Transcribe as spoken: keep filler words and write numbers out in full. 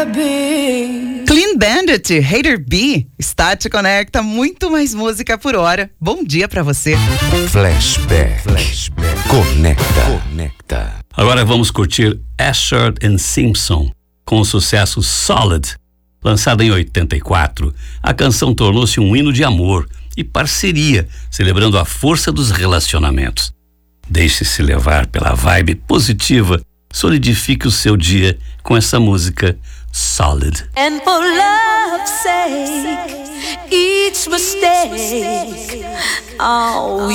Hater B. Clean Bandit, Hater B. Está te conecta, muito mais música por hora. Bom dia pra você. Flashback. Flashback. Conecta. Conecta. Agora vamos curtir Asher and Simpson com o sucesso Solid. Lançada em oitenta e quatro, a canção tornou-se um hino de amor e parceria, celebrando a força dos relacionamentos. Deixe-se levar pela vibe positiva, solidifique o seu dia com essa música Solid. And for love's sake, each mistake, oh,